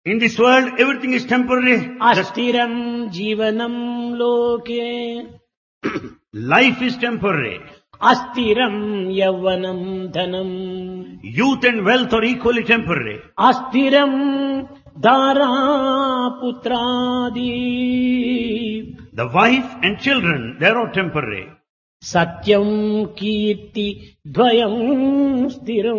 In this world, everything is temporary. అస్థిరం జీవనం లోకే Life is temporary. అస్థిరం యవ్వనం ధనం Youth and wealth are equally temporary. అస్థిరం దారా పుత్రాది The wife and children, they are all temporary. సత్యం కీర్తి ద్వయం స్థిరం.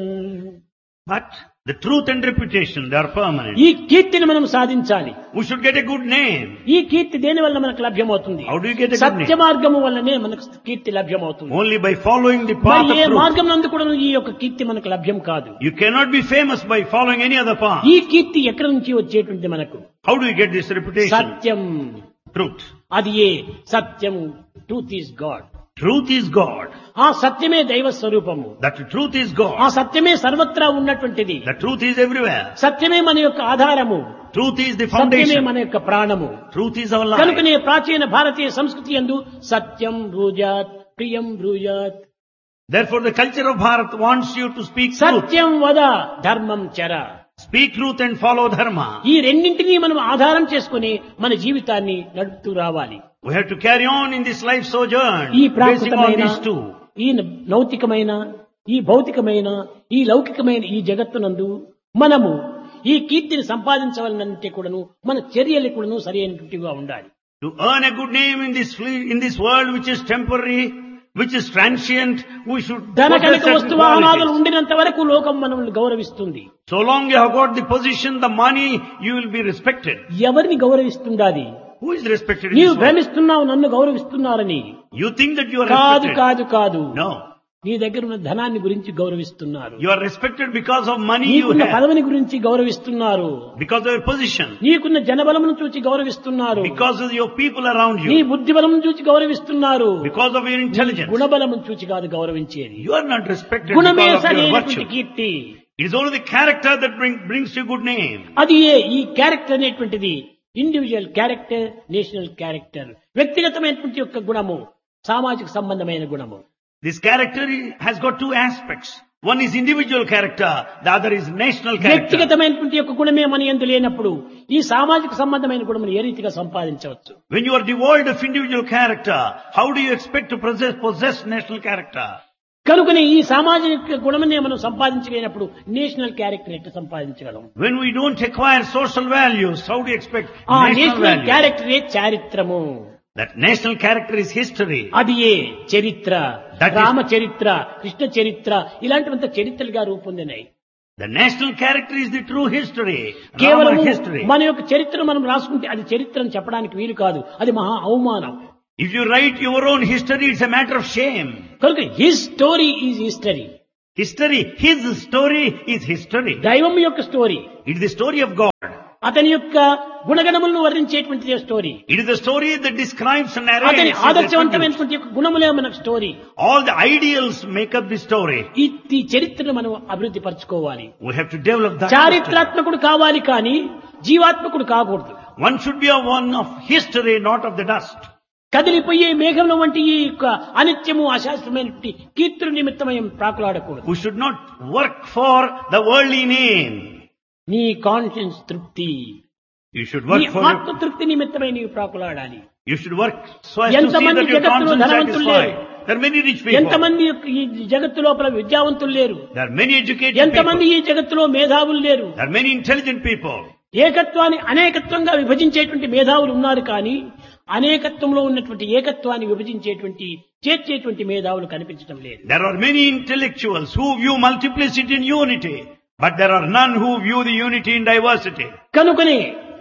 But the truth and reputation, they are permanent. ఈ కీర్తిని మనం సాధించాలి. We should get a good name. ఈ కీర్తి దేని వల్ల మనకు లభ్యమవుతుంది? How do you get a good Satya name? మార్గము వల్లనే మనకు కీర్తి లభ్యమవుతుంది. Only by following the మరి path ఏ of truth. మార్గం నందు కూడా ఈ యొక్క కీర్తి మనకు లభ్యం కాదు. You cannot be famous by following any other path. ఈ కీర్తి ఎక్కడి నుంచి వచ్చేటువంటి మనకు? How do you get this reputation? Satyam. Truth. అది ఏ సత్యం. Truth is God. Truth is God. ఆ సత్యమే దైవ స్వరూపము. That truth is ఆ God. సత్యమే సర్వత్రా ఉన్నటువంటిది. The truth is everywhere. సత్యమే మన యొక్క ఆధారము. Truth is the సత్యమే foundation. మన యొక్క ప్రాణము. Truth is our life. కనుకనే ప్రాచీన భారతీయ సంస్కృతి యందు సత్యం బ్రూజాత్ ప్రియం బ్రూజాత్. Therefore the culture of Bharat wants you to speak truth. సత్యం వద ధర్మం చర. Speak truth and follow dharma. ఈ రెండింటినీ మనం ఆధారం చేసుకుని మన జీవితాన్ని నడుపుతూ రావాలి. We have to carry on in this life sojourn, ఈ basing on ప్రాకృతమైన these two. ఈ నౌతికమైన ఈ భౌతికమైన ఈ లౌకికమైన ఈ జగత్తునందు మనము ఈ కీర్తిని సంపాదించవాలంటే కూడాను మన చర్యలు కూడాను సరి అయినట్టుగా ఉండాలి. To earn a good name in this world which is temporary, which is transient, we should ధన possess కనుక certain వస్తువాహనాదులు qualities. ఉండినంత వరకు లోకం మనల్ని గౌరవిస్తుంది. So long you have got the position, the money, you will be respected. ఎవరిని గౌరవిస్తుండాది? Who is respected in నీవు this world? భ్రమిస్తున్నావు నన్ను గౌరవిస్తున్నారని. You think that you are కాదు respected. కాదు కాదు. No. నీ దగ్గర ఉన్న ధనాన్ని గురించి గౌరవిస్తున్నారు. You are respected because of money you నీకున్న have, పదవిని గురించి గౌరవిస్తున్నారు. because of your position, నీకున్న జనబలమును చూచి గౌరవిస్తున్నారు. because of your people around నీ you, బుద్ధి బలమును చూచి గౌరవిస్తున్నారు. because of your intelligence. గుణబలమును చూచి కాదు గౌరవించేది. You are not respected గుణమే because of your సరైనటువంటి virtue. Keerthi. It is only the character that brings you good name. అది ఈ క్యారెక్టర్ అనేటువంటిది ఇండివిజువల్ క్యారెక్టర్, నేషనల్ క్యారెక్టర్. వ్యక్తిగతమైనటువంటి యొక్క గుణము, సామాజిక సంబంధమైన గుణము. This character has got two aspects. One is individual character, the other is national character. వ్యక్తిగతమైనటువంటి యొక్క గుణమే మన యందు లేనప్పుడు ఈ సామాజిక సంబంధమైన గుణమును ఏ రీతిగా సంపాదించవచ్చు? When you are devoid of individual character, how do you expect to possess national character? కనుకనే ఈ సామాజిక గుణమనే మనం సంపాదించలేనప్పుడు నేషనల్ క్యారెక్టర్ ఎట్లా సంపాదించగలం? When we don't acquire social values, how do you expect ఆ national national values? క్యారెక్టరే చారిత్రము. That national character is history. అది ఏ చరిత్ర, That is- Rama చరిత్ర, కృష్ణ చరిత్ర, ఇలాంటివంత చరిత్రలుగా రూపొందినాయి. The national character is the true history. కేవలం Rama history. మన యొక్క చరిత్రను మనం రాసుకుంటే అది చరిత్ర అని చెప్పడానికి వీలు కాదు. అది మహా అవమానం. If you write your own history, it's a matter of shame. కనుక his story is history. History, his story is history. దైవం యొక్క story, It is the story of God. అతని యొక్క గుణగణములను వర్ణించేటువంటిది story. It is the story that describes and అతని narrates. and attributes. ఆదర్శవంతమైనటువంటి యొక్క గుణములే మనకు story. All the ideals make up the story. ఈ చరిత్రను మనం అభివృద్ధి పరచుకోవాలి. We have to develop that. చారిత్రాత్మకుడు కావాలి కానీ జీవాత్మకుడు కాకూడదు. One should be a one of history, not of the dust. కదిలిపోయే మేఘంలో వంటి ఈ యొక్క అనిత్యము అశాస్త్రమైనటువంటి కీర్తుల నిమిత్తమయం ప్రాకులాడకూడదు. We should not work for the worldly name. నీ కాన్షియన్స్ తృప్తి, You should నీ work for ఆత్మ తృప్తి నిమిత్తమై నీవు ప్రాకులాడాలి. you should work so as to see ఎంతమంది that your జగత్తులో conscience ధనవంతులు satisfied. లేరు. There are many rich people. ఎంతమంది ఈ జగత్తు లోపల విద్యావంతులు లేరు. There are many educated ఎంతమంది people. ఈ జగత్తులో మేధావులు లేరు. There are many intelligent people. ఏకత్వాన్ని అనేకత్వంగా విభజించేటువంటి మేధావులు ఉన్నారు కానీ అనేకత్వంలో ఉన్నటువంటి ఏకత్వాన్ని విభజించేటువంటి చేర్చేటువంటి మేధావులు కనిపించడం లేదు. There are many intellectuals who view multiplicity in unity, but there are none who view the unity in diversity. కనుకనే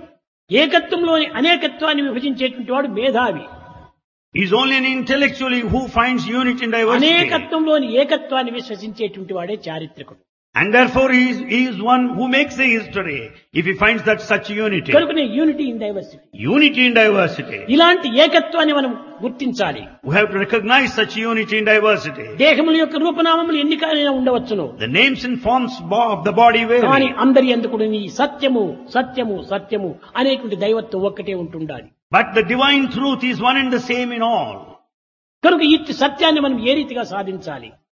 ఏకత్వంలోని అనేకత్వాన్ని విభజించేటువంటి వాడు మేధావి. He is only an intellectual who finds unity in diversity. అనేకత్వంలోని ఏకత్వాన్ని విశ్వసించేటువంటి వాడే చారిత్రకుడు. And therefore he is one who makes the history if he finds that such unity. కనుకనే unity in diversity. Unity in diversity. ఇలాంటి ఏకత్వాన్ని మనం గుర్తించాలి. We have to recognize such unity in diversity. దేహముల యొక్క రూపనామములు ఎన్నికైనా ఉండవచ్చును, The names and forms of the body కానీ vary. అందరి ఎందుకు ఈ సత్యము సత్యము సత్యము అనేటువంటి దైవత్వం ఒక్కటే ఉంటుండాలి. But the divine truth is one and the same in all. కనుక ఈ సత్యాన్ని మనం ఏ రీతిగా సాధించాలి?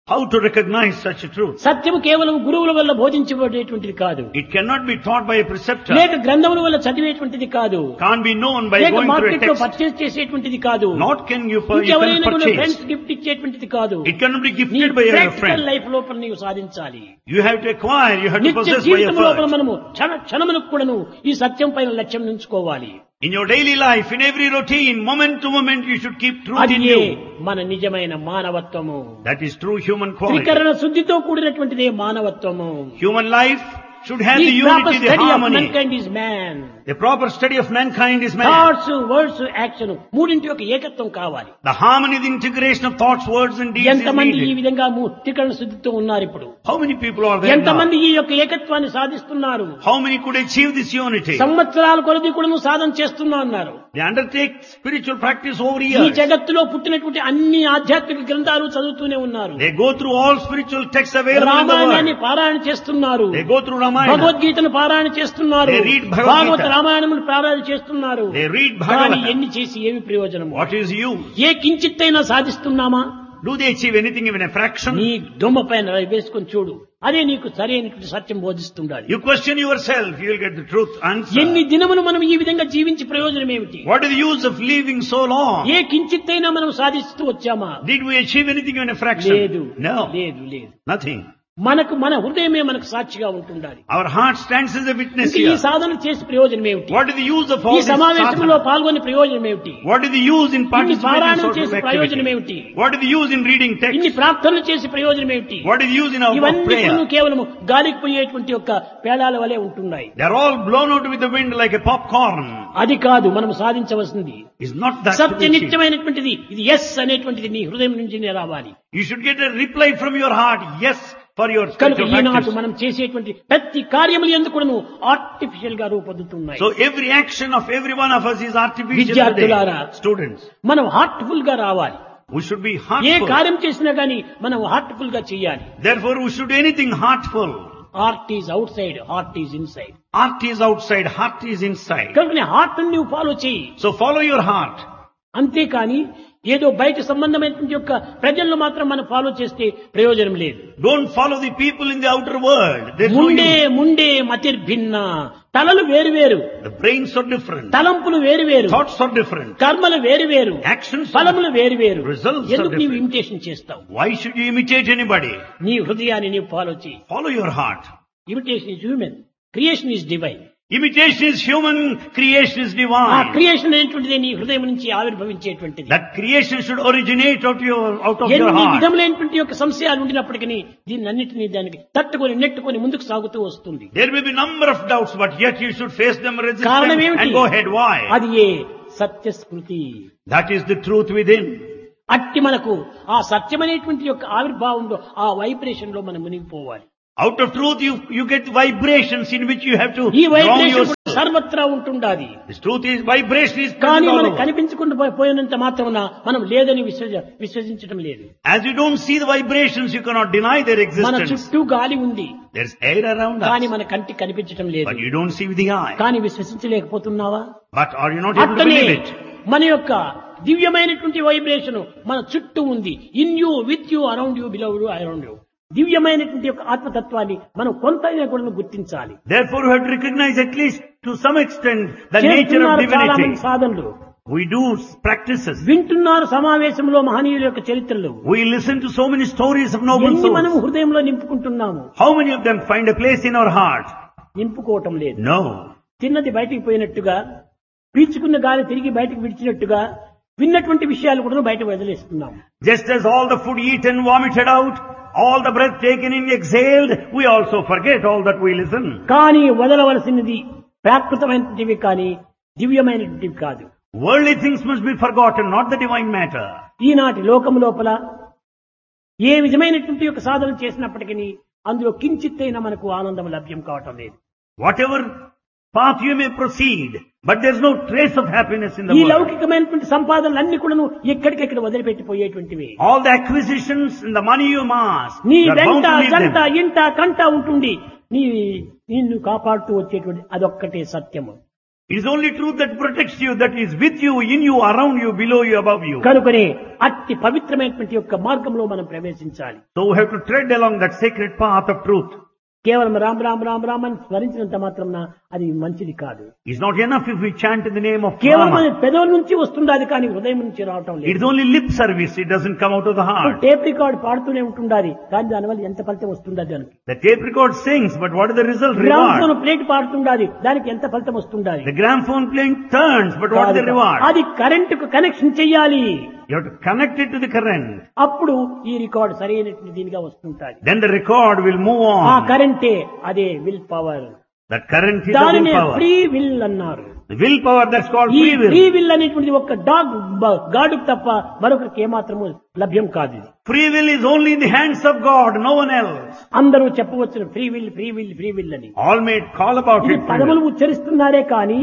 How to recognize such a truth? సత్యము కేవలం గురువుల వల్ల బోధించబడేటువంటిది కాదు, It cannot be taught by a preceptor. లేక గ్రంథముల వల్ల చదివేటువంటిది కాదు, Can't be known by లేక going through a మార్కెట్ లో text. పర్చేస్ చేసేటువంటిది కాదు, Not can you ఇంకెవరైనా కూడా purchase. ఫ్రెండ్స్ గిఫ్ట్ ఇచ్చేటువంటిది కాదు. It cannot be నీ gifted by your practical friend. Life లోపల నీవు సాధించాలి. You have to acquire, you have to నిత్య possess by జీవితం లోపల effort. మనము క్షణములకు కూడాను ఈ సత్యం పైన లక్ష్యం ఉంచుకోవాలి. In your daily life, in every routine, moment to moment, you should keep truth అది in ఏ you. మన నిజమైన మానవత్వము. That is true human quality. త్రికరణ శుద్ధితో కూడినటువంటిదే మానవత్వము. Human life should have The the proper unity, the study of harmony. mankind is man. The proper study of mankind is man. Thoughts, words, action మూడింటి యొక్క ఏకత్వం కావాలి. The harmony, the integration of thoughts, words and deeds is ఎంతమంది ఈ needed. విధంగా త్రికరణ శుద్ధితో ఉన్నారు ఇప్పుడు? How many people are there now? ఎంతమంది ఈ యొక్క ఏకత్వాన్ని సాధిస్తున్నారు? How many could achieve this unity? సంవత్సరాల కొలది కూడా సాధన చేస్తున్నా అన్నారు. They undertake spiritual practice over ఈ years. జగత్తులో పుట్టినటువంటి అన్ని ఆధ్యాత్మిక గ్రంథాలు చదువుతూనే ఉన్నారు. They go through all spiritual texts available in the రామాయణాన్ని world. పారాయణ చేస్తున్నారు, They go through Ramayana. భగవద్గీతను పారాయణ చేస్తున్నారు, They read Bhagavad Gita. భాగవత రామాయణములు పారాయణ చేస్తున్నారు. They read కానీ Bhagavata. ఎన్ని చేసి ఏమి ప్రయోజనం? What is you? A కించిత్తైనా సాధిస్తున్నామా? Do they achieve anything even a fraction? నీ దొమ్మ పైన వేసుకొని చూడు, అదే నీకు సరైనటువంటి సత్యం బోధిస్తుండాలి. You question yourself, you will get the truth answer. ఎన్ని దినములు మనం ఈ విధంగా జీవించి ప్రయోజనం ఏమిటి? What is the use of living so long? ఏ కించిత్తైనా మనం సాధిస్తూ వచ్చామా? Did we achieve anything even a fraction? లేదు, No, లేదు, లేదు. nothing. మనకు మన హృదయమే మనకు సాక్షిగా ఉంటుండాలి. Our heart stands as a witness ఇంకా ఈ here. సాధన చేసి ప్రయోజనం ఏమిటి? What is the use of ఈ all this సమావేశంలో sadhana? పాల్గొని ప్రయోజనం ఏమిటి? What is the use in participating in పారాయణం social చేసి ప్రయోజనం activity? ఏమిటి? What is the use in reading ఇన్ని text? ప్రార్థనలు చేసి ప్రయోజనం ఏమిటి? What is the use in our ఇవన్నీ prayer? కేవలం గాలికి పోయేటువంటి యొక్క పేలాల వలె ఉంటున్నాయి. They are all blown out with the wind like a popcorn. అది కాదు మనం సాధించవలసింది. It's not that to Satya be achieved. నిత్యమైనటువంటిది ఇది ఎస్ అనేటువంటిది నీ హృదయం నుంచి రావాలి. You should get a reply from your heart, yes, for your కనుక spiritual ఈనాడు practice. మనం చేసేటువంటి ప్రతి కార్యములు ఎందుకు ఆర్టిఫిషియల్ గా రూపొందుతున్నాయి. So every action of every one of us is artificial విద్యార్థులారా, today. Students, మనం హార్ట్ఫుల్ గా రావాలి. we should be A heartful. కార్యం చేసినా గానీ మనం హార్ట్ఫుల్ గా చేయాలి. Therefore, we should do anything heartful. Heart is out side, heart is in side. Heart is outside, heart is inside. కనుక నీ హార్ట్ నువ్వు ఫాలో చేయి. So follow your heart. అంతేకాని ఏదో బయట సంబంధమైనటువంటి యొక్క ప్రజలను మాత్రం మనం ఫాలో చేస్తే ప్రయోజనం లేదు. Don't follow the people in the outer world. There's no Munde use. Munde మతిర్భిన్న, తలలు వేరు వేరు, The brains are different. తలంపులు వేరు వేరు, Thoughts are different. కర్మలు వేరు వేరు, Actions are ఫలములు వేరు వేరు. Results are ఎందుకు నీవు different. ఇమిటేషన్ చేస్తావు? Why should you imitate anybody? నీ హృదయాన్ని నీవు ఫాలో చేయి. Follow your heart. Imitation is human, creation is divine. Imitation is human, creation is ఆ divine. క్రియేషన్ అనేటువంటిది నీ హృదయం నుంచి ఆవిర్భవించేటువంటిది. That creation should originate out of your ఎన్ని heart. విధములైనటువంటి యొక్క సంశయాలు ఉండినప్పటికీ దీన్ని అన్నిటినీ దానికి తట్టుకొని నెట్టుకొని ముందుకు సాగుతూ వస్తుంది. There may be number of doubts, but yet you should face them, resist కారణం them, ఏమిటి? and go ahead. Why? అది ఏ సత్య స్మృతి. That is the truth within. అట్టి మనకు ఆ సత్యమనేటువంటి యొక్క ఆవిర్భావంలో ఆ వైబ్రేషన్ లో మనం మునిగిపోవాలి. Out of truth, you get vibrations in which you have to ఈ drown వైబ్రేషన్ yourself. సర్వత్రా ఉంటుండాది. This truth is, vibration is కానీ present all మనకు over. కనిపించకుండా పోయినంత మాత్రమున మనం లేదని విశ్వసించడం లేదు. As you don't see the vibrations, you cannot deny their మన existence. చుట్టూ గాలి ఉంది, There's air around కానీ us, మన కంటికి కనిపించడం లేదు. but you don't see with the eye. కానీ విశ్వసించలేకపోతున్నావా? But are you not able to అట్లనే believe it? మన యొక్క దివ్యమైనటువంటి వైబ్రేషన్ మన చుట్టూ ఉంది. In you, with you, around you, beloved around you. దివ్యమైనటువంటి యొక్క ఆత్మతత్వాన్ని మనం కొంతైనా కూడా గుర్తించాలి. Therefore, we have to recognize at least to some extent the nature of చేస్తున్నారు చాలా మంది divinity. సాధనలు, We do practices. వింటున్నారు సమావేశంలో మహనీయుల యొక్క చరిత్రలు. We listen to so many stories of noble ఎన్ని మనం souls. హృదయంలో నింపుకుంటున్నాము? How many of them find a place in our heart? నింపుకోవటం లేదు. No. తిన్నది బయటికి పోయినట్టుగా, పీల్చుకున్న గాలి తిరిగి బయటకు విడిచినట్టుగా విన్నటువంటి విషయాలు కూడా బయట వదిలేస్తున్నాము. Just as all the food eaten, vomited out, all the breath taken in, exhaled, we also forget all that we listen. కానీ వదలవలసినది ప్రాకృతమైనటువంటివి కానీ దివ్యమైనటువంటివి కాదు. Worldly things must be forgotten, not the divine matter. ఈనాటి లోకం లోపల ఏ విధమైనటువంటి యొక్క సాధన చేసినప్పటికీ అందులో కించిత్తైనా మనకు ఆనందం లభ్యం కావటం లేదు. Whatever path you may proceed, but there's no trace of happiness in the ఈ world. లౌకికమైనటువంటి సంపాదనలన్నీ కూడాను ఎక్కడికెక్కడ వదిలిపెట్టిపోయేటువంటివి. All the acquisitions and the money you amass, నీ you are bound వెంట to leave జంట them. ఇంట కంట ఉంటుంది. నిన్ను కాపాడుతూ వచ్చేటువంటి అదొక్కటే సత్యము. It is only truth that protects you, that is with you, in you, around you, below you, above you. కనుకనే అట్టి పవిత్రమైనటువంటి యొక్క మార్గంలో మనం ప్రవేశించాలి. So we have to tread along that sacred path of truth. కేవలం రామ్ రామ్ రామ్ రామ్ అని స్మరించినంత మాత్రం అది మంచిది కాదు. It's not enough if we chant in the name of కేవలం Rama. పెదవుల నుంచి వస్తుంది అది, కానీ హృదయం నుంచి రావటం It లేదు. is only lip service, it doesn't come out of the heart. Tape record పాడుతూనే ఉంటుండాలి, కానీ దానివల్ల ఎంత ఫలితం వస్తుందా దానికి. The tape record sings, but what is the result? Gramophone Reward. Plate పాడుతుండాలి, దానికి ఎంత ఫలితం వస్తుండాలి. The gramophone playing turns, but what is the reward? అది కరెంట్ కు కనెక్షన్ చెయ్యాలి. You have to connect it to the current. అప్పుడు ఈ record సరైనటువంటి దీనిగా వస్తుంటాయి. Then the record will move ఆ on. కరెంటే అదే will power. That current is the దానినే willpower. ఫ్రీ విల్ అన్నారు. The willpower, that's called ఈ free will. ఫ్రీ విల్ అనేటువంటిది ఒక గాడుకు తప్ప మరొకరికి ఏమాత్రము లభ్యం కాదు. ఇది Free will is only in the hands of God, no one else. అందరూ చెప్పవచ్చు free will free will free will అని. All may call about ఇది it. free పదములు will. ఉచ్చరిస్తున్నారే కానీ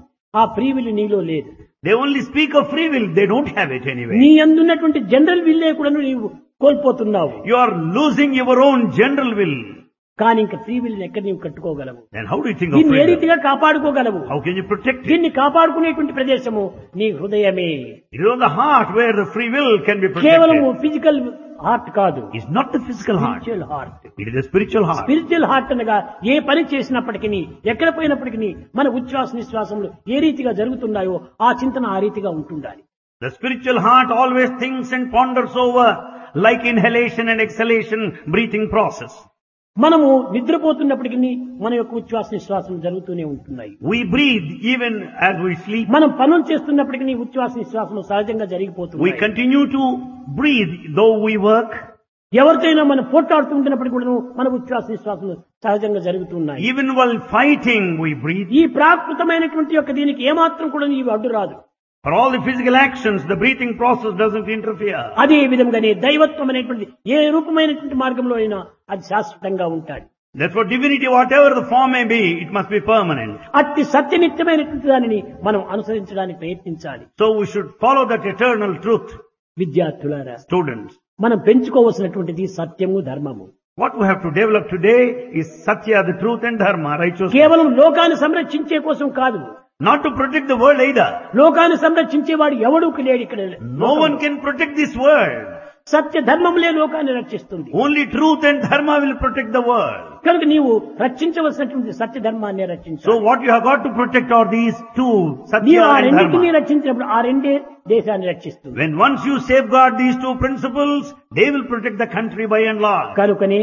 ఆ ఫ్రీ విల్ నీలో లేదు. They only speak of free will, they don't have it anyway. నీ అందున్నటువంటి జనరల్ విల్లే కూడా నీవు కోల్పోతున్నావు. You are losing your own general will. కానీ ఇంకా ఫ్రీ విల్ ఎక్కడ నీవు కట్టుకోగలవు? Then how do you think of దీన్ని ఏ free will? రీతిగా కాపాడుకోగలవు? How can you protect it? దీన్ని కాపాడుకునేటువంటి ప్రదేశము నీ హృదయమే. It is on the heart where the free will can be కేవలం protected. ఫిజికల్ హార్ట్ కాదు, It's not the physical heart. Spiritual heart. It is the spiritual heart. Spiritual heart అనగా ఏ పని చేసినప్పటికీ, ఎక్కడ పోయినప్పటికీ మన ఉచ్ఛ్వాస నిశ్వాసములు ఏ రీతిగా జరుగుతున్నాయో ఆ చింతన ఆ రీతిగా ఉంటుండాలి. The spiritual heart always thinks and ponders over like inhalation and exhalation breathing process. మనము నిద్రపోతున్నప్పటికీ మన యొక్క ఉచ్ఛ్వాస నిశ్వాసం జరుగుతూనే ఉంటున్నాయి. We breathe even as we sleep. మనం పనులు చేస్తున్నప్పటికీ ఉచ్ఛ్వాస నిశ్వాసం సహజంగా We జరిగిపోతుంది. continue to breathe though we work. ఎవరితోనైనా మనం పోట్లాడుతుంటున్నప్పటికీ కూడా మన ఉచ్ఛ్వాస నిశ్వాసం సహజంగా జరుగుతున్నాయి. Even while fighting we breathe. ఈ ప్రాకృతమైనటువంటి యొక్క దీనికి ఏమాత్రం కూడా నీవు అడ్డు రాదు. For all the physical actions, the breathing process doesn't interfere. అదే విధంగానే దైవత్వం అనేటువంటి ఏ రూపమైనటువంటి మార్గంలో అయినా అది శాశ్వతంగా ఉంటాయి. Therefore divinity, whatever the form may be, it must be permanent. అట్టి సత్యనిత్యమైనటువంటి దానిని మనం అనుసరించడానికి ప్రయత్నించాలి. So we should follow that eternal truth. విద్యార్థులారా, Students, మనం పెంచుకోవలసినటువంటిది సత్యము ధర్మము. what we have to develop today is Satya, the truth, and Dharma, righteousness. కేవలం లోకాన్ని సంరక్షించే కోసం కాదు. Not to protect the world either. లోకాన్ని సంరక్షించేవాడు ఎవడూ లేడు ఇక్కడ. No one can protect this world. సత్య ధర్మములే లోకాన్ని రక్షిస్తుంది. Only truth and Dharma will protect the world. కనుక నీవు రక్షించవలసినటువంటి సత్య ధర్మాన్ని So రక్షించాలి. what you have got to protect are these two, నీవు Satya ఆ and రెండింటినీ Dharma. రక్షించినప్పుడు ఆ రెండే దేశాన్ని రక్షిస్తుంది. When once you safeguard these two principles, they will protect the country by and large. కనుకనే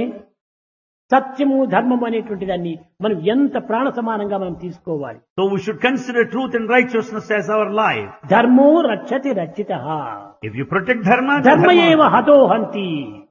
సత్యము ధర్మము అనేటువంటి దాన్ని మనం ఎంత ప్రాణ సమానంగా మనం తీసుకోవాలి. So we should consider truth and righteousness as our life. ధర్మో రక్షతి రక్షితః, If you protect Dharma, then ధర్మ ఏవ Dharma. హతో హంతి.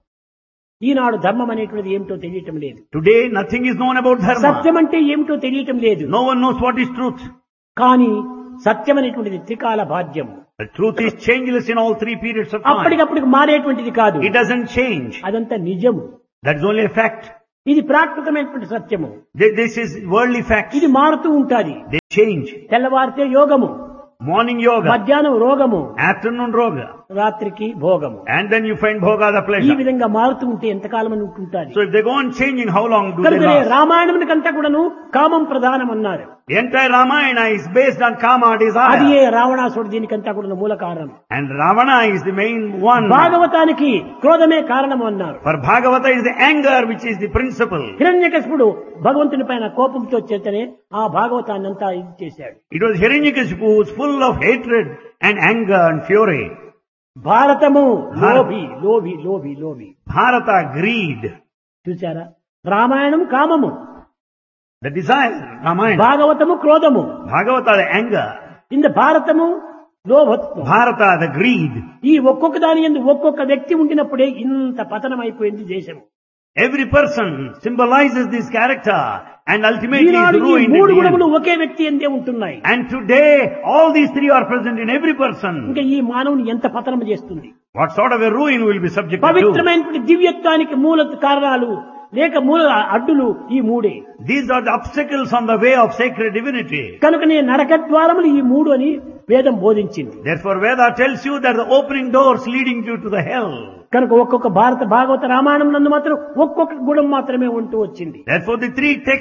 ఈనాడు ధర్మం అనేటువంటిది ఏమిటో తెలియటం లేదు. Today nothing is known about Dharma. సత్యం అంటే ఏమిటో తెలియటం లేదు. No one knows what is truth. కానీ సత్యం అనేటువంటిది త్రికాల భాగ్యం. The truth is changeless in all three periods of time. అప్పటికప్పటికి మారేటువంటిది కాదు. It doesn't change. అదంతా నిజము. That's only a fact. ఇది ప్రాకృతమైనటువంటి సత్యము. This is worldly facts. ఇది మారుతూ ఉంటాది. They change. తెల్లవారితే యోగము, Morning yoga, మధ్యాహ్నం రోగము, afternoon roga, రాత్రికి భోగము. and then you find bhoga, the ఈ pleasure. విధంగా మారుతూ ఉంటే ఎంతకాలం అని ఉంటుంటాది. So if they go on changing, how long do they కనుకనే last? రామాయణమునికంతా కూడాను కామం ప్రధానం అన్నారు. The entire Ramayana is based on kama, అది desire. ఏ రావణాసుడు దీనికంతా కూడా మూల కారణం. And Ravana is the main one. భాగవతానికి క్రోధమే కారణం అన్నారు. For Bhagavata is the anger which is the principle. హిరణ్యకశిపుడు భగవంతుని పైన కోపంతో చేతనే ఆ భాగవతాన్ని అంతా ఇది చేశాడు. It was Hiranyakashipu who was full of hatred and anger and fury. Bharatamu లోభి లోభి లోభి లోభి. Bharata, greed. చూసారా? రామాయణం కామము, The desire, Ramayana. భాగవతము క్రోధము, Bhagavata, the anger. ఇంద భారతము లోభత్వం. Bharata, the greed. ఈ ఒక్కొక్క దాని యందు ఒక్కొక్క వ్యక్తి ఉండినప్పుడే ఇంత పతనం అయిపోయింది దేశం. Every person symbolizes this character and ultimately is ఈనాడు ఈ ruined మూడు in the గుణములు end. ఒకే వ్యక్తి ఎందే ఉంటున్నాయి. And today, all these three are present in every person. ఇంకా ఈ మానవుని ఎంత పతనం చేస్తుంది. What sort of a ruin will be subject to? పవిత్రమైనటువంటి దివ్యత్వానికి మూల కారణాలు లేక మూల అడ్డులు ఈ మూడే. These are the obstacles on the way of sacred divinity. కనుకనే నరక ద్వారములు ఈ మూడు అని వేదం బోధించింది. Therefore, Veda tells you that the opening doors leading you to the hell. కనుక ఒక్కొక్క భారత భాగవత రామాయణం నందు మాత్రం ఒక్కొక్క గుణం మాత్రమే ఉంటూ వచ్చింది. Therefore, the three texts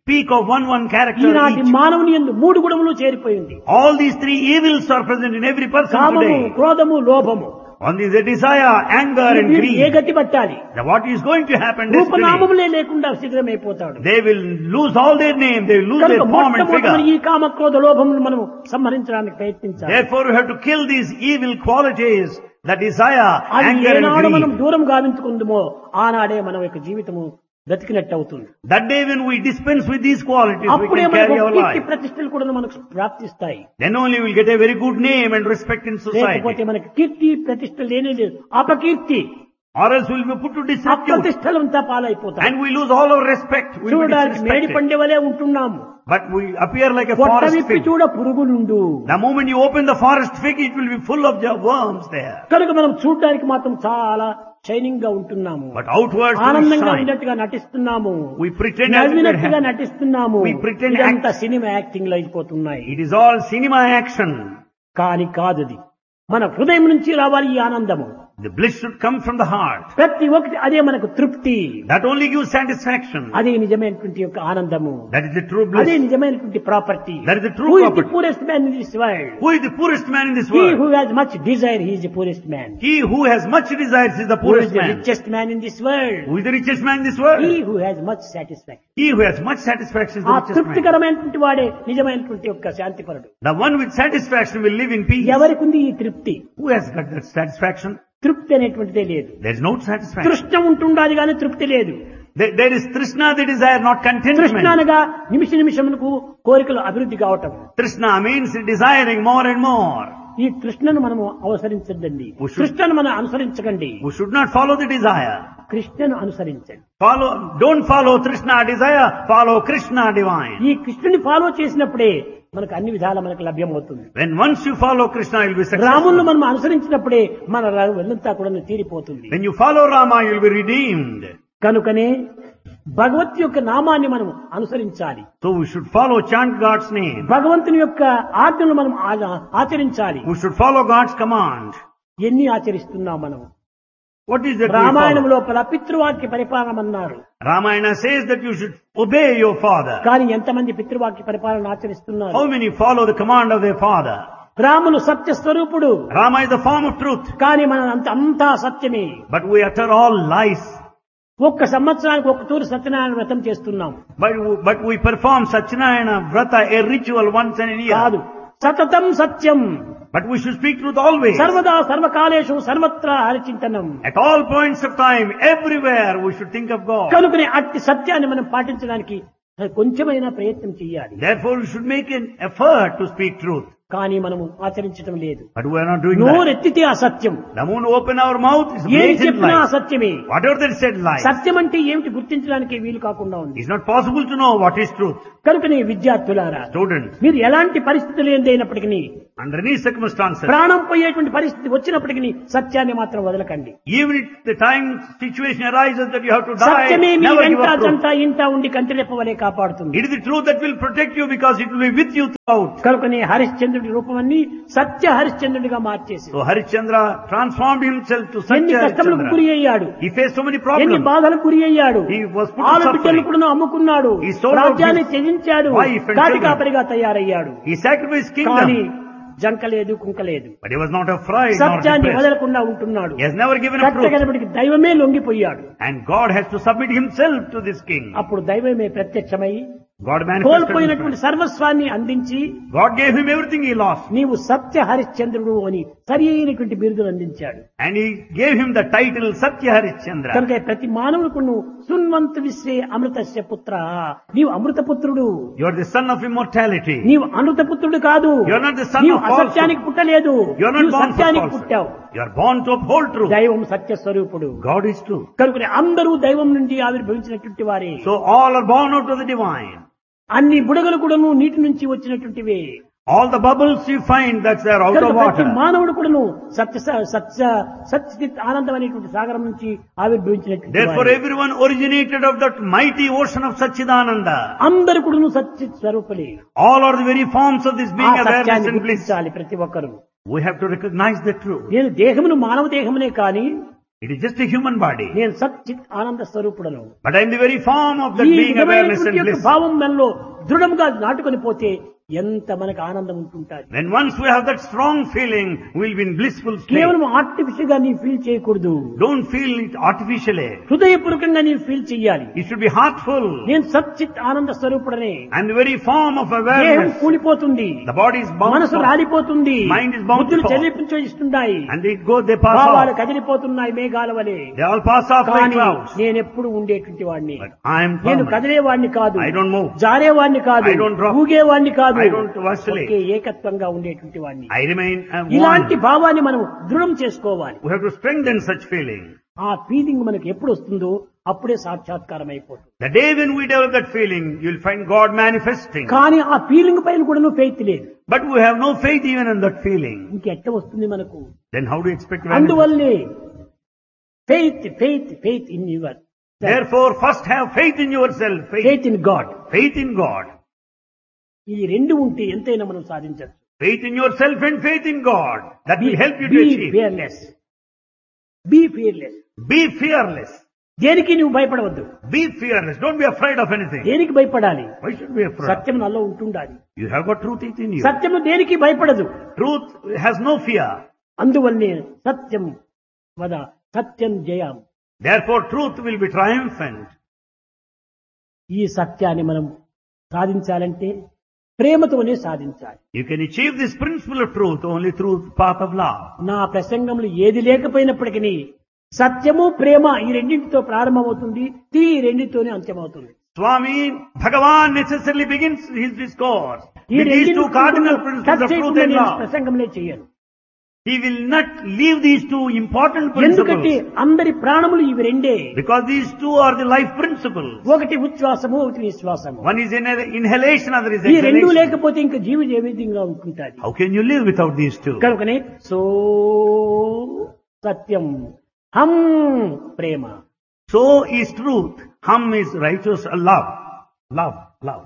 speak of one character ఈనాటి each. మానవుని యందు 3 గుణములు చేరిపోయింది. All these 3 evils are present in every person కామము, today. క్రోధము, లోభము. One is the desire, anger and వీరు ఏ greed. గతి పట్టాలి? Now what is going to happen destiny? రూపనామములే లేకుండా శిథిలమైపోతాడు. They will lose all their name, they will lose their కనుక form and మొట్టమొదటి figure. ఈ కామ, క్రోధ, లోభములను మనం సంహరించడానికి ప్రయత్నించాలి. Therefore we have to kill these evil qualities, the desire, అది anger ఏనాడు and మనం greed. దూరం గావించుకుందుమో ఆనాడే మన యొక్క జీవితము బ్రతికినట్టు అవుతుంది. That day when we dispense with these qualities, we అప్పుడే can carry మనకు our కీర్తి life. ప్రతిష్టలు కూడా మనకు ప్రాప్తిస్తాయి. Then only we will get a very good name and respect in లేకపోతే society. మనకి కీర్తి ప్రతిష్ట లేనే లేదు. అపకీర్తి, Or else we will be put to disrepute. అప్రతిష్టలంతా పాలైపోతాయి. And we lose all our respect. We will be చూడడానికి మేడి disrespected. పండే వలె ఉంటున్నాము. But we appear like a పొట్ట forest విప్పి fig. చూడ పురుగులుండు. The moment you open the forest fig, it will be full of worms there. కనుక మనం చూడడానికి మాత్రం చాలా షైనింగ్ గా ఉంటున్నాము. But outwards we ఆనందంగా shine. ఉన్నట్టుగా నటిస్తున్నాము. We pretend as if we're నవ్వినట్టుగా happy. నటిస్తున్నాము. We pretend ఇదంతా సినిమా యాక్టింగ్ లో అయిపోతున్నాయి. It is all cinema action. కాని కాదది. మన హృదయం నుంచి రావాలి ఈ ఆనందము. The bliss should come from the heart. ప్రతి ఒక్కటి అదే మనకు తృప్తి. That only gives satisfaction. అదే నిజమైనటువంటి యొక్క ఆనందము. That is the true అదే bliss. నిజమైనటువంటి property. That is the true Who is the property. poorest man in this world? Who is the poorest man in this He world? who has much desire, he is the poorest man. He who has much desires is the Who is poorest the man. richest man in this world? Who is the richest man in this world? He who has much satisfaction. He who has much satisfaction is ఆ the richest man. తృప్తికరమైనటువంటి వాడే నిజమైనటువంటి యొక్క శాంతిపరుడు. The one with satisfaction will live in peace. ఎవరికి ఉంది ఈ తృప్తి? Who has got that satisfaction? తృప్తి అనేటువంటిదే లేదు. There is no satisfaction. తృష్ణ ఉంటుండాలి కానీ తృప్తి లేదు. There is trishna, the desire, not తృష్ణ contentment. అనగా నిమిష నిమిషమునకు కోరికలు అభివృద్ధి కావటం. Trishna means desiring more and more. ఈ తృష్ణను మనము అవసరించద్దండి. కృష్ణను మనం అనుసరించకండి. We should not follow the desire. కృష్ణను అనుసరించండి. Don't follow Trishna desire, follow Krishna divine. ఈ కృష్ణుని ఫాలో చేసినప్పుడే మనకు అన్ని విధాల మనకు లభ్యమవుతుంది. When once you follow Krishna, you will be రాములను successful. మనం అనుసరించినప్పుడే మన వెళ్ళంతా కూడా తీరిపోతుంది. When you follow Rama, you will be redeemed. కనుకనే భగవత్ యొక్క నామాన్ని మనం అనుసరించాలి. So we should follow, chant God's name. భగవంతుని యొక్క ఆజ్ఞలు మనం ఆచరించాలి. We should follow God's command. ఎన్ని ఆచరిస్తున్నాం మనం? What is that we Ramayanam follow? లోపల పితృవాక్య పరిపాలన అన్నారు. Ramayana says that you should obey your father. కానీ ఎంతమంది పితృవాక్య పరిపాలన ఆచరిస్తున్నారు? How many follow the command of their father? Ramulu సత్య స్వరూపుడు. Rama is the form of truth. కానీ మన అంతా సత్యమే. But we utter all lies. ఒక్క సంవత్సరానికి ఒక తూరు సత్యనారాయణ వ్రతం చేస్తున్నాం. But we perform Satyanarayana Vrata, a ritual once in a year. కాదు, సతతం సత్యం. But we should speak truth always. సర్వదా సర్వకాలేషు సర్వత్రా హరిచింతనం. At all points of time, everywhere, we should think of God. కనుకనే అట్టి సత్యాన్ని మనం పాటించడానికి కొంచెమైనా ప్రయత్నం చేయాలి. Therefore, we should make an effort to speak truth. కానీ మనము ఆచరించడం లేదు. But we are not doing that. నోరెత్తితే అసత్యం. The moment we open our mouth, it's ఏం blatant చెప్పినా lies. అసత్యమే. Whatever they said lies. సత్యం అంటే ఏమిటి గుర్తించడానికి వీలు కాకుండా ఉంది. It's not possible to know what is truth. కనుకనే విద్యార్థులారా, Students, మీరు ఎలాంటి పరిస్థితులు ఏందైనప్పటికీ, under any circumstances, ప్రాణం పోయేటువంటి పరిస్థితి వచ్చినప్పటికీ సత్యాన్ని మాత్రం వదలకండి. even if the time situation arises that you have to die, సత్యమే మీ never give వెంట up truth. జంట ఇంట ఉండి కంటిరెప్పవలే కాపాడుతుంది. It is the truth that will protect you because it will be with you throughout. కనుకనే హరిశ్చంద్రుడి రూపమన్నీ సత్య హరిశ్చంద్రుడిగా మార్చేసి, So Harishchandra transformed himself to such ఎన్ని a కష్టములకు గురి Harishchandra. అయ్యాడు, He faced so many ఎన్ని problems. బాధలకు గురి అయ్యాడు. He was put to ఆలు బిడ్డలు suffering. కూడా అమ్ముకున్నాడు, He sold out రాజ్యాన్ని his త్యజించాడు, wife and Kati children. కాపరిగా తయారయ్యాడు. He sacrificed కానీ kingdom, జంకలేదు, కుంకలేదు. but he was not afraid nor సత్యాన్ని depressed. వదలకుండా ఉంటున్నాడు. He has never given up truth. కట్టగలబడికి దైవమే లొంగిపోయాడు. And God has to submit himself to this king. అప్పుడు దైవమే ప్రత్యక్షమై God manifested కోల్పోయినటువంటి himself. సర్వస్వాన్ని అందించి, God gave him everything he lost. నీవు సత్య హరిశ్చంద్రుడు అని సరి అయినటువంటి బిరుదును అందించాడు. And he gave him the title Satya Harishchandra. కనుక ప్రతి మానవులకు నువ్వు సున్వంతు విశ్వే అమృతస్య పుత్ర, నీవు అమృతపుత్రుడు. You are the son of immortality. నీవు అమృతపుత్రుడు కాదు. You are not the son నీవు of falsehood. అసత్యానికి పుట్టలేదు. You are not నీవు born for సత్యానికి falsehood. పుట్టావు. You are born to uphold truth. దైవం సత్య స్వరూపుడు. God is true. కనుక అందరూ దైవం నుండి ఆవిర్భవించినటువంటి వారే. So all are born out of the divine. అన్ని బుడగలు కూడాను నీటి నుంచి వచ్చినటువంటివే. All the bubbles you find, that's there out కనుక of ప్రతి water. మానవుడు కూడాను సత్యచిత్ ఆనందం అనేటువంటి సాగరం నుంచి ఆవిర్భవించినటువంటి Therefore వారే. everyone originated of that mighty ocean of Satchidananda. అందరు కూడాను సత్యచిత్ స్వరూపులే. All are the very forms of this ఆ being awareness సత్యాన్ని and bliss. గుర్తించాలి ప్రతి ఒక్కరు. We have to recognize the truth. నేను దేహమును మానవ దేహమునే కాని It is just a human body. నేను సచ్చిత్ ఆనంద స్వరూపుడను. But I am the very form of that ఈ being awareness and విధమైనటువంటి యొక్క bliss. భావం మనలో దృఢంగా నాటుకొని పోతే ఎంత మనకు ఆనందం ఉంటుంటుంది. When once we have that strong feeling, we will be in blissful state. కేవలం ఆర్టిఫిషియల్ గా నీ ఫీల్ చేయకూడదు. Don't feel it artificially. హృదయపూర్వకంగా నీ ఫీల్ చేయాలి. It should be heartful. నేను సచ్చిత్ ఆనంద స్వరూపుడనే. And the very form of దేహం awareness. కూలిపోతుంది, The body is bound మనసు for. రాలిపోతుంది, Mind is bound బుద్ధులు for. చెల్లించున్నాయి, And they go, they pass భావాలు off. కదిలిపోతున్నాయి మేఘాల వలె. They all pass off like కానీ clouds. నేను ఎప్పుడు ఉండేటువంటి వాడిని. But I am నేను permanent. కదిలేవాడిని కాదు, I don't move. జారేవాడిని కాదు, I don't drop. ఊగేవాడిని కాదు, I don't vacillate. ఒకే ఏకత్వంగా ఉండేటువంటి వాడిని. I remain ఇలాంటి one. భావాన్ని మనం దృఢం చేసుకోవాలి. We have to strengthen such feeling. ఆ ఫీలింగ్ మనకు ఎప్పుడు వస్తుందో అప్పుడే సాక్షాత్కారం అయిపోతుంది. The day when we develop that feeling, you will find God manifesting. కానీ ఆ ఫీలింగ్ పైన కూడా ఫెయిత్ లేదు. But we have no faith even in that feeling. ఇంకెట్ట వస్తుంది మనకు? Then how do you expect to manifest? అందువల్లే faith faith faith in your Therefore, first have faith in yourself. Faith in God. Faith in God. ఈ రెండు ఉంటే ఎంతైనా మనం సాధించవచ్చు. Faith in yourself and faith in God. That will help you to be achieve. Fearless. Be fearless. Be fearless. దేనికి నువ్వు భయపడవద్దు. Be fearless. Don't be afraid of anything. దేనికి భయపడాలి? Why should we be afraid? సత్యం నాలో ఉంటుండాలి. You have got truth in you. సత్యము దేనికి భయపడదు. Truth has no fear. అందువల్లనే సత్యం వద సత్యం జయం. Therefore, truth will be triumphant. ఈ సత్యాన్ని మనం సాధించాలంటే ప్రేమతోనే సాధించాలి. You can achieve this principle of truth only through the path of love. నా ప్రసంగంలో ఏది లేకపోయినప్పటికీ సత్యము ప్రేమ ఈ రెండింటితో ప్రారంభమవుతుంది, ఈ రెండింటితోనే అంత్యమవుతుంది. Swami Bhagavan necessarily begins his discourse ఈ with these two cardinal రెండింటి principles of truth and love. ప్రసంగంలో చేయను. He will not leave these two important ఎందుకంటే principles అందరి ప్రాణములు ఇవి రెండే. because these two are the life principles. ఒకటి ఉచ్ఛ్వాసము, ఒకటి నిశ్వాసము. One is inhalation, other is ఈ రెండు exhalation. లేకపోతే ఇంకా జీవి ఏ విధంగా ఉంటుంటాది? How can you live without these two? కనుకనే సో సత్యం, హం ప్రేమ. So is truth, hum is righteous, love. Love, love.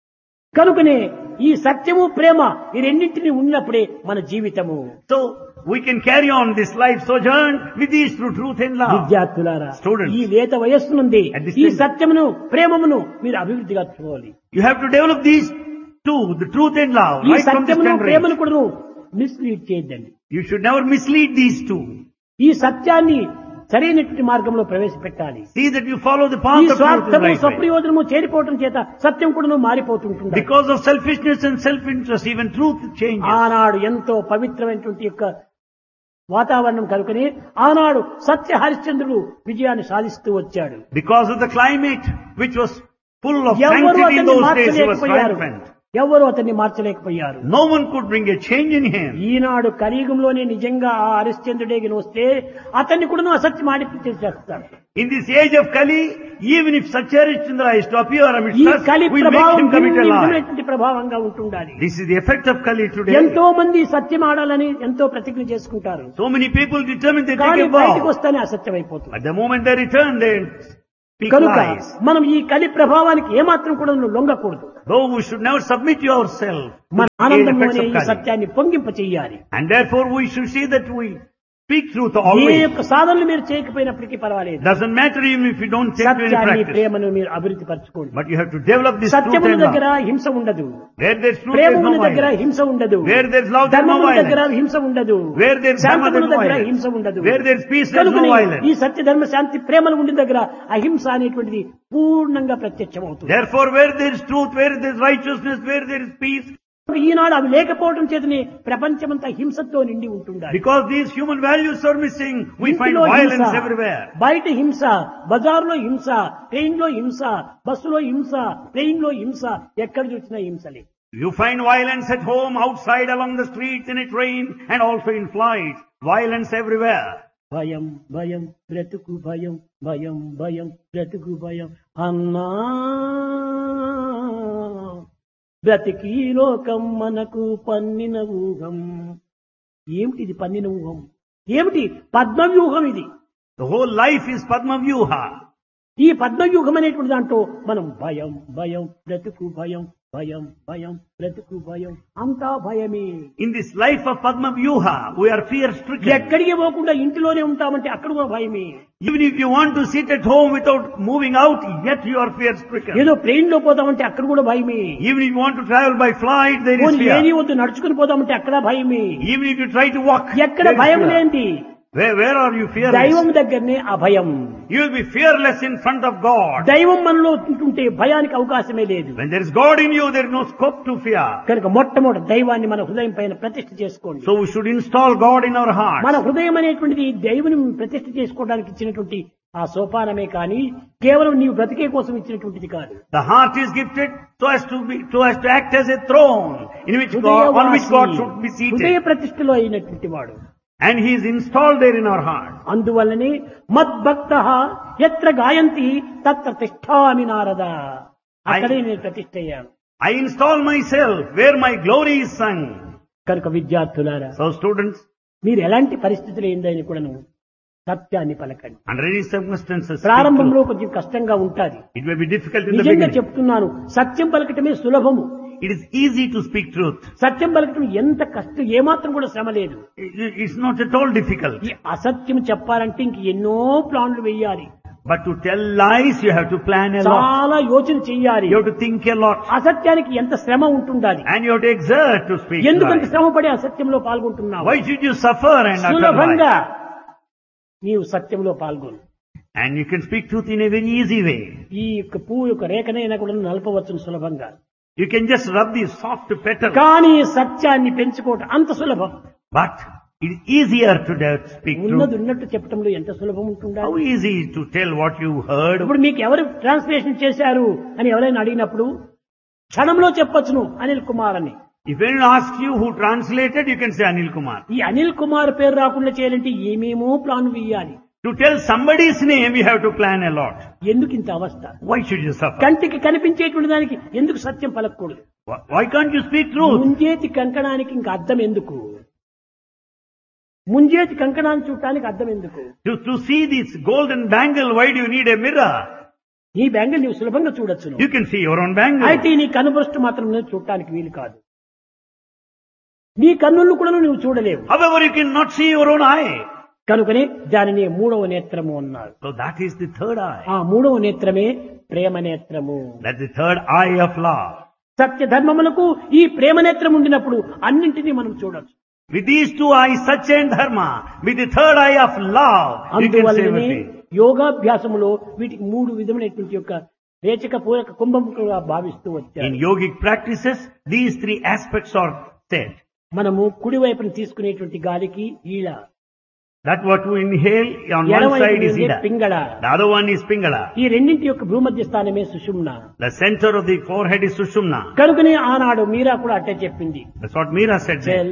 కనుకనే ఈ సత్యము ప్రేమ ఈ రెండింటిని ఉన్నప్పుడే మన జీవితము. So we can carry on this life sojourn with these two, truth and love. విద్యార్థులారా, Students. ఈ లేత వయస్సు నుండి At this ఈ time. సత్యమును ప్రేమమును మీరు అభివృద్ధిగా చూడాలి. You have to develop these two, the truth and love, ఈ right from this సత్యమును tender ప్రేమను age. కూడా మిస్లీడ్ చేయొద్దండి. You should never mislead these two. ఈ సత్యాన్ని సరైనటువంటి మార్గంలో ప్రవేశపెట్టాలి. See that you follow the ఈ path of truth in the స్వార్థము right way. స్వప్రయోజనము చేరిపోవటం చేత సత్యం కూడా మారిపోతుంటుంది. Because of selfishness and self-interest, even truth changes. ఆనాడు ఎంతో పవిత్రమైనటువంటి యొక్క వాతావరణం కనుకనే ఆనాడు సత్య హరిశ్చంద్రుడు విజయాన్ని సాధిస్తూ వచ్చాడు. Because of the climate, which was full of ఎవరు sanctity in అతన్ని those days, he was మార్చలేకపోయారు. triumphant. ఎవరు అతన్ని మార్చలేకపోయారు. No one could bring a change in him. ఈనాడు కలియుగంలోనే నిజంగా ఆ హరిశ్చంద్రుడే వస్తే అతన్ని కూడా అసత్యం ఆడిపించేసేస్తాడు. In this age of Kali, even if Satyarishchandra is to appear amidst ఈ us, కలి we make ప్రభావం him commit a lie. భిన్నమైనటువంటి ప్రభావంగా ఉంటుండాలి. This is the effect of Kali today. ఎంతో మంది సత్యం ఆడాలని ఎంతో ప్రతిజ్ఞ చేసుకుంటారు. So many people determine they కానీ take a బయటకు vow. వస్తేనే అసత్యం అయిపోతుంది. At the moment they return, they speak కనుక lies. మనం ఈ కలి ప్రభావానికి ఏమాత్రం కూడా లొంగకూడదు. Though we should never submit ourselves to మన the ఆనందం effects అనే of ఈ Kali. సత్యాన్ని పొంగింప చెయ్యాలి. And therefore we should see that we speak truth A always. యొక్క సాధనలు మీరు చేయకపోయినప్పటికీ పర్వాలేదు. Doesn't matter even if you don't take to any సత్యాన్ని practice. ప్రేమను మీరు అభివృద్ధి పరచుకోండి. But you have to develop this truth సత్యముల and దగ్గర love. హింస ఉండదు. Where there's truth, there's ప్రేమముల no దగ్గర violence. హింస ఉండదు. Where there's love, there's no ధర్మముల దగ్గర violence. హింస ఉండదు. Where there's dharma, Santamula there's no దగ్గర violence. హింస ఉండదు. Where there's peace, there's కనుకనే no violence. ఈ సత్య ధర్మ శాంతి ప్రేమలు ఉండిన దగ్గర అహింస అనేటువంటిది పూర్ణంగా ప్రత్యక్షమవుతుంది. Therefore, where there is truth, where there is righteousness, where there is peace, ఈనాడు అవి లేకపోవడం చేతనే ప్రపంచమంతా హింసతో నిండి ఉంటుండాలి. because these human values are missing, we find ఇంటిలో violence హింస, everywhere. బయట హింస, బజార్లో హింస, ట్రైన్ లో హింస, బస్సులో హింస, ప్లేన్ లో హింస, ఎక్కడ చూసినా హింసలే. You find violence at home, outside, along the streets, in a train, and also in flights. Violence everywhere. భయం భయం బ్రతుకు భయం, భయం భయం బ్రతుకు భయం అన్నా, బ్రతికి లోకం మనకు పన్నిన ఊహం. ఏమిటిది పన్నిన ఊహం? ఏమిటి పద్మవ్యూహం ఇది? The whole life is Padma Vyuha. ఈ పద్మవ్యూహం అనేటువంటి దాంట్లో మనం భయం భయం బ్రతుకు భయం భయం భయం బ్రతుకు భయం అంతా భయమే. In this life of Padma Vyuha, we are fear stricken. ఎక్కడికి పోకుండా ఇంటిలోనే ఉంటామంటే అక్కడ కూడా భయమే. Even if you want to sit at home without moving out, yet you are fear stricken. ఏదో ట్రైన్ లో పోతామంటే అక్కడ కూడా భయమే. Even if you want to travel by flight, there is ఏది fear. వద్దు నడుచుకుని పోతామంటే అక్కడ భయమే. Even if you try to walk, ఎక్కడ there is భయం fear. లేంది Where are you fearless? దైవం దగ్గరనే అభయం. You will be fearless in front of God. దైవం మనలో ఉంటుంటే భయానికి అవకాశమే లేదు. When there is God in you, there is no scope to fear. కనుక మొట్టమొదటి దైవాన్ని మన హృదయం పైన ప్రతిష్ఠ చేసుకోండి. So we should install God in our heart. మన హృదయం అనేటువంటిది దేవుని ప్రతిష్ఠ చేసుకోవడానికి ఇచ్చినటువంటి ఆ సోపానమే కానీ కేవలం నీవు బ్రతికే కోసం ఇచ్చినటువంటిది కాదు. The heart is gifted so as to act as a throne in which God, on which God should be హృదయ seated. ప్రతిష్ఠలో అయినటువంటి వాడు. And He is installed there in our heart. అందువల్లనే మద్భక్తః యత్ర గాయంతి తత్ర తిష్ఠామి నారద. అక్కడే నేను ప్రతిష్ఠ అయ్యాను. I install myself where my glory is sung. కనుక విద్యార్థులారా, So students, మీరు ఎలాంటి పరిస్థితులు ఏందని కూడాను సత్యాన్ని పలకండి. under any circumstances, speak ప్రారంభంలో truth. కొంచెం కష్టంగా ఉంటాది. It may be difficult in the నిజంగా beginning. చెప్తున్నాను, సత్యం పలకటమే సులభము. It is easy to speak truth. సత్యం పలకటం ఎంత కష్టం, ఏమాత్రం కూడా శ్రమ లేదు. It's not at all difficult. ఈ అసత్యం చెప్పాలంటే ఇంక ఎన్నో ప్లాన్లు వేయాలి, But to tell lies, you have to plan a lot. చాలా యోచన చెయ్యాలి. You have to think a lot. అసత్యానికి ఎంత శ్రమ ఉంటుండాలి. And you have to exert to speak ఎందుకంత lies. శ్రమ పడి అసత్యంలో పాల్గొంటున్నావు? Why should you suffer and utter సులభంగా lies? నీవు సత్యంలో పాల్గొను. And you can speak truth in a very easy way. ఈ యొక్క పువ్వు యొక్క రేఖనైనా కూడా నలపవచ్చును సులభంగా. You can just rub the soft petal. కానీ సత్యాన్ని పెంచుకోవటం అంత సులభం. But it is easier to speak ఉన్నది truth. ఉన్నట్టు చెప్పడంలో ఎంత సులభం ఉంటుందా? How easy to tell what you heard. ఇప్పుడు మీకు ఎవరు ట్రాన్స్లేషన్ చేశారు అని ఎవరైనా అడిగినప్పుడు క్షణంలో చెప్పొచ్చును అనిల్ కుమార్ అని. If anyone asks you who translated, you can say Anil Kumar. ఈ అనిల్ కుమార్ పేరు రాకుండా చేయాలంటే ఏమేమో ప్లాన్ వేయాలి. To tell somebody's name, you have to plan a lot. ఎందుకు ఇంత అవస్థ? Why should you suffer? కంటికి కనిపించేటువంటి దానికి ఎందుకు సత్యం పలకూడదు? Why can't you speak truth? ముంజేతి కంకణానికి ఇంకా అర్థం ఎందుకు? ముంజేతి కంకణాన్ని చూడటానికి అర్థం ఎందుకు? To see this golden bangle, why do you need a mirror? నీ బ్యాంగిల్ నీవు సులభంగా చూడొచ్చును. You can see your own bangle. అయితే నీ కనుబృష్టి మాత్రం నువ్వు చూడటానికి వీలు కాదు. నీ కన్నులు కూడా నువ్వు చూడలేవు. However, you cannot see your own eye. కనుకనే దానిని మూడవ నేత్రము అన్నారు. So that is the third eye. ఆ మూడవ నేత్రమే ప్రేమ నేత్రము. That's the third eye of love. సత్య ధర్మములకు ఈ ప్రేమ నేత్రం ఉండినప్పుడు అన్నింటినీ మనం చూడొచ్చు. With these two eyes, Satya and Dharma, with the third eye of love, you can see అందువల్లనే everything. యోగాభ్యాసములో వీటికి మూడు విధములైనటువంటి యొక్క రేచక పూరక కుంభముగా భావిస్తూ వచ్చారు. In yogic practices, these three aspects are said. మనము కుడి వైపున తీసుకునేటువంటి గాలికి ఈళ, That what we inhale on one ఎడమ side is వైపు Ida. Pingala. The other one is Pingala. ఈ రెండింటి యొక్క భూమధ్య స్థానమే సుషుమ్న. The center of the forehead is Sushumna. కనుకనే ఆనాడు మీరా కూడా అట్టే చెప్పింది. That's what Meera said.